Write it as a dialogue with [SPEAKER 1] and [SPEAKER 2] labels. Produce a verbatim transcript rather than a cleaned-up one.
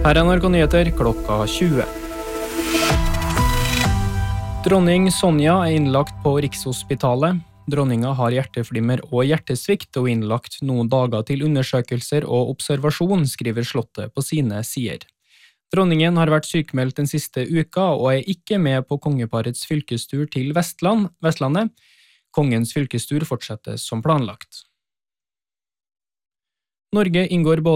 [SPEAKER 1] Her er N R K Nyheter klokka tjue. Dronning Sonja er innlagt på Rikshospitalet. Dronninga har hjerteflimmer og hjertesvikt og innlagt noen dager til undersøkelser og observasjon, skriver Slottet på sine sider. Dronningen har vært sykmeldt den siste uka og er ikke med på kongeparets fylkestur til Vestland, Vestlandet. Kongens fylkestur fortsetter som planlagt. Norge inngår både